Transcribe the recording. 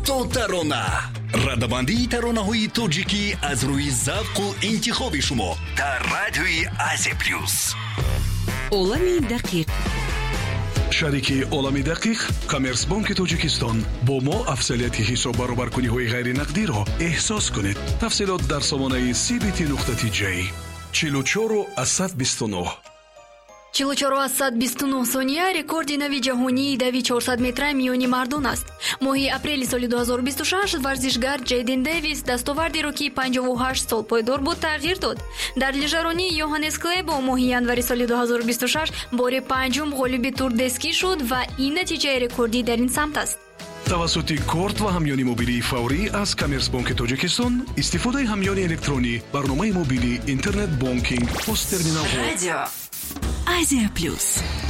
то тарона. ردبندی ترانه‌های توجیکی از روی ذوق و انتخاب شما در رادیوی آزیا پلاس. عالم دقیق. شریک عالم دقیق کامرسبانک توجیکستان با ما افضلیت حساب برابرکنی‌های غیر نقدی را احساس کنید. تفصیلات در سامانه cbt.j 44-129 44-129 сония рекорди нави ҷаҳонии дави 400 метра миёни мардон аст. моҳи апрели соли 2026 варзишгар Ҷейден Дэвис дастовардеро ки 58 сол пойдор буд тағйир дод. дар лижаронии Йоханнес Клебо моҳи январи соли 2026 бори панҷум ғолиби Тур де Ски шуд ва ин натиҷаи рекордӣ дар ин самт аст. тавассути корт ва ҳамёни мобилии фаврӣ аз Коммерсбанки Тоҷикистон истифодаи ҳамёни электронӣ, барномаи мобилӣ, интернет бонкинг, посттерминалҳо. Радио Азия Плюс.